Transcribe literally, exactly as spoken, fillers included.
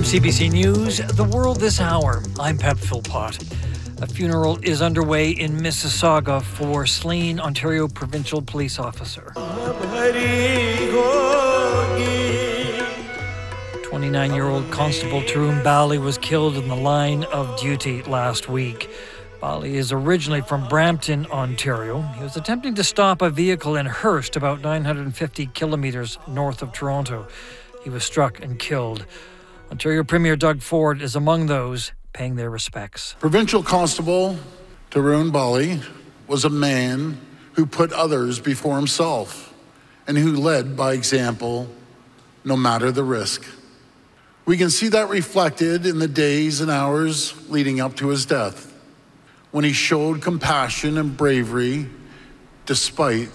C B C News, The World This Hour. I'm Pep Philpott. A funeral is underway in Mississauga for slain Ontario Provincial Police officer. twenty-nine-year-old Constable Tarun Bali was killed in the line of duty last week. Bali is originally from Brampton, Ontario. He was attempting to stop a vehicle in Hearst, about nine hundred fifty kilometres north of Toronto. He was struck and killed. Ontario Premier Doug Ford is among those paying their respects. Provincial Constable Tarun Bali was a man who put others before himself and who led by example, no matter the risk. We can see that reflected in the days and hours leading up to his death, when he showed compassion and bravery despite